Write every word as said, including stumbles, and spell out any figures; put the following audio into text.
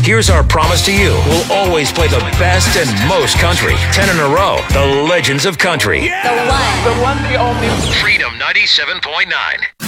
Here's our promise to you. We'll always play the best and most country. Ten in a row. The Legends of Country. The one. The one, the only. Freedom ninety-seven point nine.